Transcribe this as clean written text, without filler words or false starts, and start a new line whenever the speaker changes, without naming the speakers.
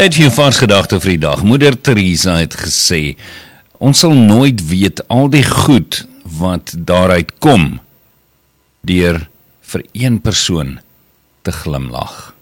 Net vir jou vars gedagte vir die dag. Moeder Teresa het gesê, ons sal nooit weet al die goed wat daaruit kom deur vir een persoon te glimlag.